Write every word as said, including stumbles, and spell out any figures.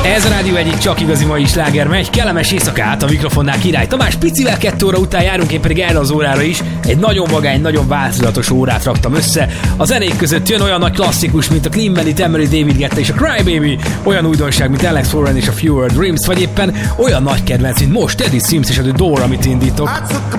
Ez a rádió egyik csak igazi mai sláger megy, kellemes éjszakát, a mikrofonnál Király Tamás, picivel kettő óra után járunk, én pedig erre az órára is egy nagyon vagány, nagyon változatos órát raktam össze. A zenék között jön olyan nagy klasszikus, mint a Clean Bandit, Emery, David Guetta és a Crybaby, olyan újdonság, mint Alex Warren és a Fewer Dreams, vagy éppen olyan nagy kedvenc, mint most Teddy Swims és a The Door, amit indítok.